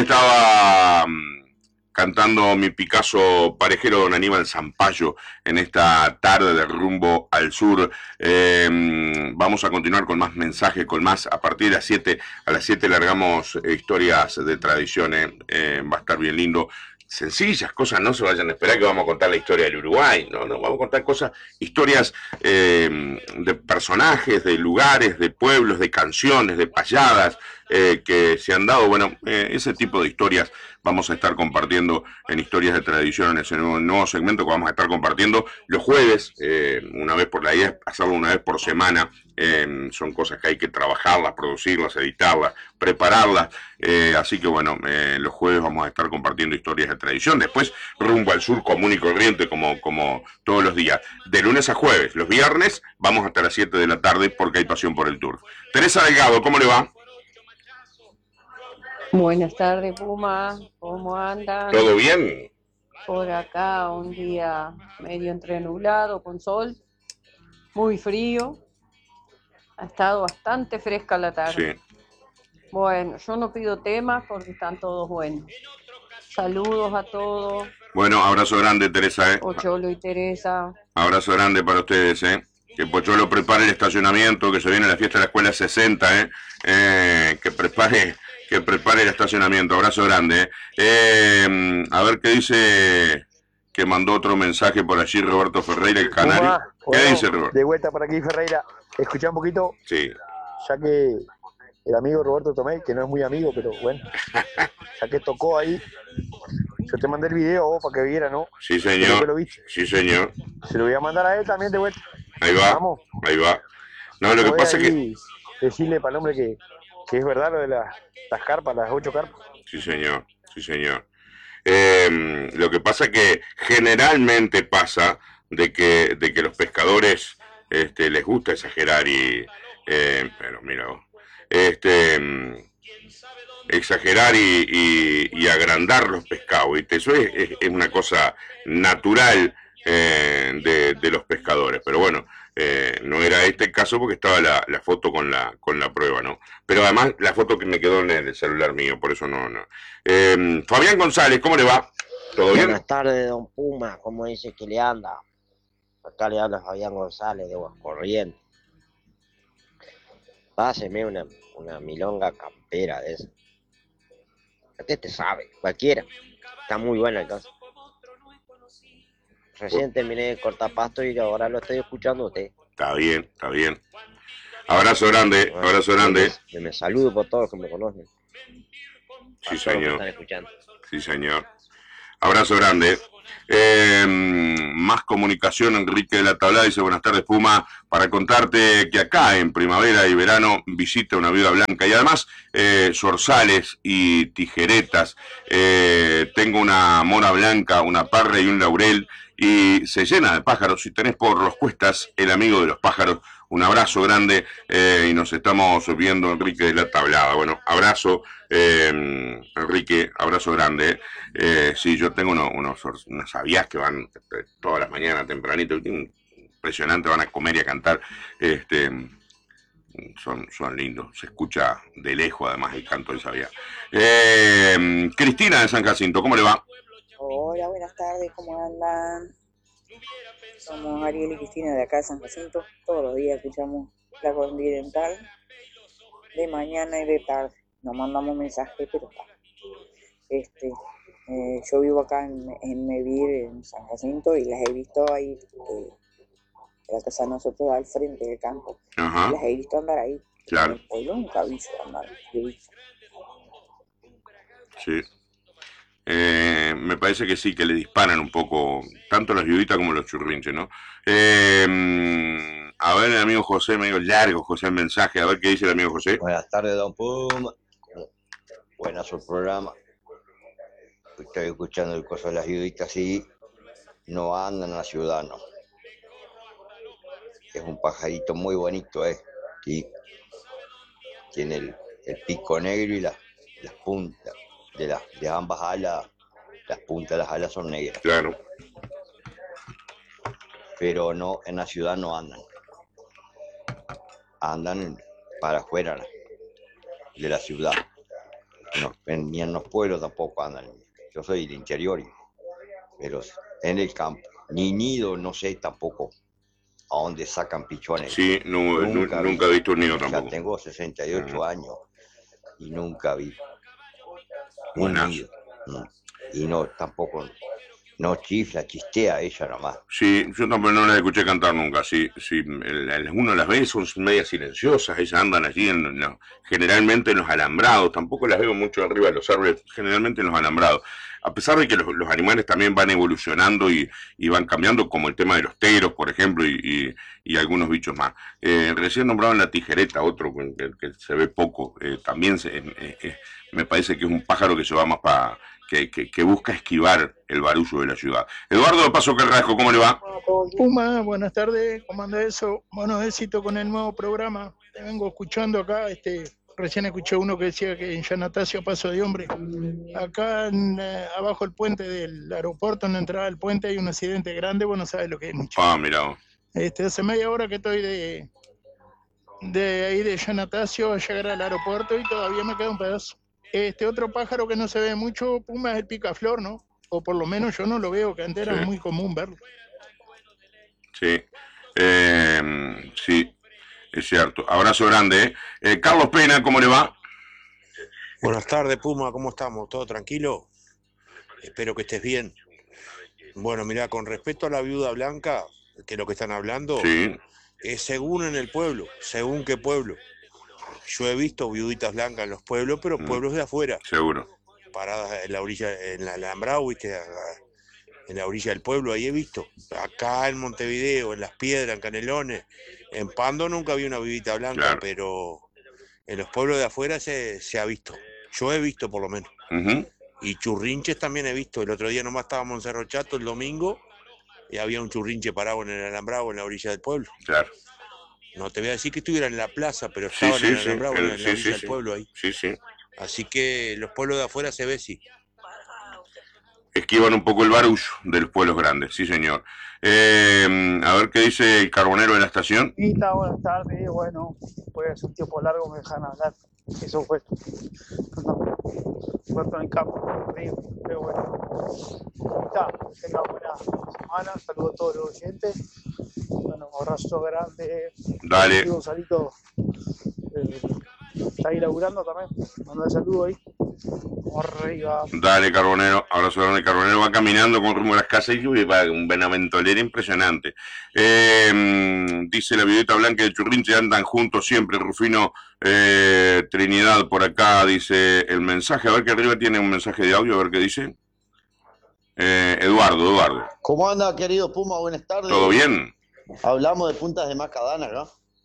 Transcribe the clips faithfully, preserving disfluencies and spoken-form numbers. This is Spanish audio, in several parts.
estaba mm, cantando mi Picasso parejero don Aníbal Zampayo en esta tarde de rumbo al sur. Eh, vamos a continuar con más mensajes, con más, a partir de las siete, a las siete largamos eh, historias de tradiciones, eh, va a estar bien lindo. Sencillas, cosas, no se vayan a esperar que vamos a contar la historia del Uruguay, no, no, vamos a contar cosas, historias eh, de personajes, de lugares, de pueblos, de canciones, de payadas eh, que se han dado, bueno, eh, ese tipo de historias vamos a estar compartiendo en Historias de Tradición, en ese nuevo, nuevo segmento que vamos a estar compartiendo los jueves, eh, una vez por la idea, hacerlo una vez por semana, eh, son cosas que hay que trabajarlas, producirlas, editarlas, prepararlas, eh, así que bueno, eh, los jueves vamos a estar compartiendo Historias de Tradición, después rumbo al sur común y corriente como, como todos los días, de lunes a jueves, los viernes vamos hasta las siete de la tarde porque hay pasión por el turf. Teresa Delgado, ¿cómo le va? Buenas tardes, Puma. ¿Cómo andan? ¿Todo bien? Por acá un día medio entre nublado, con sol, muy frío. Ha estado bastante fresca la tarde. Sí. Bueno, yo no pido temas porque están todos buenos. Saludos a todos. Bueno, abrazo grande, Teresa, ¿eh? Pocholo y Teresa. Abrazo grande para ustedes, ¿eh? Que Pocholo prepare el estacionamiento, que se viene la fiesta de la escuela sesenta, ¿eh? eh que prepare que prepare el estacionamiento. Abrazo grande, ¿eh? eh a ver qué dice, que mandó otro mensaje por allí Roberto Ferreira, el canario. Puma, ¿Qué bueno, dice Roberto? De vuelta por aquí, Ferreira. Escuchá un poquito, sí. Ya que el amigo Roberto Tomé, que no es muy amigo, pero bueno, ya que tocó ahí, yo te mandé el video vos para que viera, ¿no? Sí, señor. Que lo viste. Sí, señor. Se lo voy a mandar a él también de vuelta. Ahí va. Vamos. Ahí va. No, lo que pasa es que... Decirle para el hombre que, que es verdad lo de la, las carpas, las ocho carpas. Sí, señor. Sí, señor. Eh, lo que pasa es que generalmente pasa de que, de que los pescadores este, les gusta exagerar y... Eh, pero mira, este... exagerar y, y, y agrandar los pescados, ¿viste? Eso es, es, es una cosa natural eh, de, de los pescadores, pero bueno, eh, no era este el caso porque estaba la, la foto con la, con la prueba, ¿no? Pero además la foto que me quedó en el celular mío, por eso no, no. Eh, Fabián González, ¿cómo le va? ¿Todo bien? Buenas tardes, don Puma, ¿cómo dice que le anda? Acá le habla Fabián González de Corrientes. Páseme una, una milonga campera de esa. Usted te sabe, cualquiera. Está muy buena el caso. Recién terminé de cortar pasto y ahora lo estoy escuchando a usted. Está bien, está bien. Abrazo grande, bueno, abrazo grande. Me, me saludo por todos los que me conocen. Sí, señor. Que están escuchando. Sí, señor. Abrazo grande. Eh, más comunicación, Enrique de la Tablada dice: buenas tardes, Puma, para contarte que acá en primavera y verano visita una viuda blanca y además eh, zorzales y tijeretas. Eh, tengo una mora blanca, una parra y un laurel y se llena de pájaros. Si tenés por los cuestas, el amigo de los pájaros. Un abrazo grande eh, y nos estamos viendo, Enrique de la Tablada. Bueno, abrazo, eh, Enrique, abrazo grande. Eh, sí, yo tengo unos, unos, unas avías que van todas las mañanas tempranito, impresionante, van a comer y a cantar. Este, son, son lindos, se escucha de lejos además el canto de esa vía. Eh, Cristina de San Jacinto, ¿cómo le va? Hola, buenas tardes, ¿cómo andan? Somos Ariel y Cristina de acá de San Jacinto. Todos los días escuchamos La Continental, de mañana y de tarde. Nos mandamos mensajes, pero está. Este, eh, yo vivo acá en, en Mevir, en San Jacinto, y las he visto ahí, eh, la casa de nosotros al frente del campo. Ajá. Las he visto andar ahí. Claro. En el pueblo nunca he visto andar. He visto. Sí. Eh, me parece que sí, que le disparan un poco, tanto las viuditas como los churrinches, ¿no? Eh, a ver, el amigo José, medio largo, José, el mensaje, a ver qué dice el amigo José. Buenas tardes, don Puma. Buenas su programa. Estoy escuchando el coso de las viuditas y no andan en la ciudad, no. Es un pajarito muy bonito, ¿eh? Y tiene el, el pico negro y la, las puntas. De, las, de ambas alas, las puntas de las alas son negras. Claro. Pero no, en la ciudad no andan. Andan para afuera de la ciudad. No, en- ni en los pueblos tampoco andan. Yo soy del interior, y- pero en el campo. Ni nido, no sé tampoco a dónde sacan pichones. Sí, nu- nu- Nunca vi. nunca he visto un nido Ya tampoco. tengo sesenta y ocho Mm. años y nunca vi un Buenas. nido. Mm. Y no, tampoco, no chifla, chistea ella nomás. Sí, yo tampoco no las escuché cantar nunca. Sí, sí, el- el- uno las ve, son medias silenciosas, ellas andan allí, en, en los- generalmente en los alambrados, tampoco las veo mucho arriba de los árboles, generalmente en los alambrados. A pesar de que los, los animales también van evolucionando y, y van cambiando, como el tema de los teros, por ejemplo, y, y, y algunos bichos más. Eh, recién nombraban la tijereta, otro que, que se ve poco, eh, también se, eh, eh, me parece que es un pájaro que se va más para... Que, que, que busca esquivar el barullo de la ciudad. Eduardo de Paso Carrasco, ¿cómo le va? Puma, buenas tardes, ¿cómo anda eso? Bueno, éxito con el nuevo programa. Te vengo escuchando acá, este, recién escuché uno que decía que en Yanatacio Paso de Hombre. Acá en, eh, abajo el puente del aeropuerto, en la entrada del puente hay un accidente grande, vos no sabés lo que es, mucho. Ah, mira vos. Este, hace media hora que estoy de, de ahí de Yanatacio a llegar al aeropuerto y todavía me queda un pedazo. Este otro pájaro que no se ve mucho, Puma, es el picaflor, ¿no? O por lo menos yo no lo veo, que antes era Sí. muy común verlo. Sí, eh, sí, es cierto. Abrazo grande. ¿eh? Eh, Carlos Pena, ¿cómo le va? Buenas tardes, Puma, ¿cómo estamos? ¿Todo tranquilo? Espero que estés bien. Bueno, mirá, con respecto a la viuda blanca, que es lo que están hablando, Sí, es según en el pueblo, según qué pueblo. Yo he visto viuditas blancas en los pueblos, pero Mm. pueblos de afuera, seguro. paradas en la orilla, en la alambrado, ¿viste? En la orilla del pueblo, ahí he visto. Acá en Montevideo, en Las Piedras, en Canelones, en Pando nunca vi una viudita blanca, Claro. pero en los pueblos de afuera se, se ha visto. Yo he visto por lo menos. Ujú. Y churrinches también he visto. El otro día nomás estábamos en Cerro Chato el domingo y había un churrinche parado en el alambrado en la orilla del pueblo. Claro. No te voy a decir que estuviera en la plaza, pero Sí, estaba sí, en el sí. alambrado el- en la sí, orilla sí, del sí. pueblo ahí. Sí, sí. Así que los pueblos de afuera se ve sí. Esquivan un poco el barullo de los pueblos grandes, sí, señor. Eh, a ver qué dice el carbonero de la estación. Nita, buenas tardes. Bueno, pues hace un tiempo largo me dejan hablar. Eso fue. No, muerto en el campo, frío, pero bueno. Nita, que tenga buena semana. Saludos a todos los oyentes. Bueno, un abrazo grande. Dale. Digo, Salito, eh, está ahí laburando también. Manda el saludo ahí. Arriba. Dale, Carbonero. Abrazo grande. Carbonero va caminando con rumbo a las casas y va un benaventolera impresionante. Eh, dice la violeta blanca y el churrinche andan juntos siempre. Rufino eh, Trinidad por acá dice el mensaje. A ver que arriba tiene un mensaje de audio. A ver qué dice. Eh, Eduardo, Eduardo. ¿Cómo anda, querido Puma? Buenas tardes. ¿Todo bien? Hablamos de puntas de macadana acá.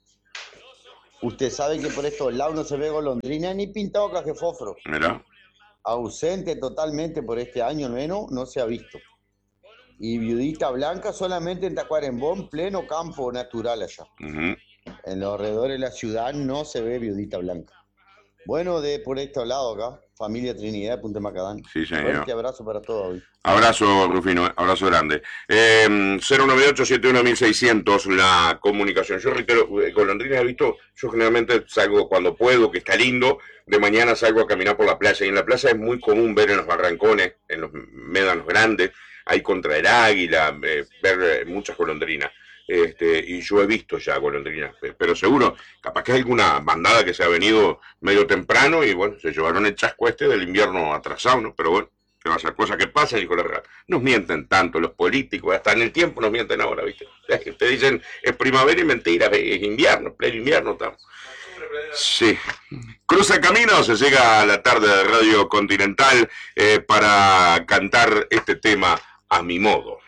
Usted sabe que por estos lados no se ve golondrina ni pintado cajefósforo. Mira. Ausente totalmente por este año, menos, no se ha visto. Y viudita blanca solamente en Tacuarembó, pleno campo natural allá. Uh-huh. En los alrededores de la ciudad no se ve viudita blanca. Bueno, de por estos lados acá, familia Trinidad de Punta Macadán. Sí, señor. Fuerte abrazo para todos hoy. Abrazo, Rufino, abrazo grande. Eh, cero nueve ocho siete uno mil seiscientos, la comunicación. Yo reitero, golondrinas he visto, yo generalmente salgo cuando puedo, que está lindo, de mañana salgo a caminar por la playa, y en la playa es muy común ver en los barrancones, en los médanos grandes, ahí contra el águila, eh, ver eh, muchas golondrinas. Este, y yo he visto ya golondrinas, pero seguro, capaz que hay alguna bandada que se ha venido medio temprano y bueno, se llevaron el chasco este del invierno atrasado, ¿no? Pero bueno, que va a ser cosas que pasan y con la verdad. Nos mienten tanto los políticos, hasta en el tiempo nos mienten ahora, ¿viste? Te dicen es primavera y mentira, es invierno, pleno invierno estamos. Sí. Cruza camino, se llega a la tarde de Radio Continental eh, para cantar este tema a mi modo.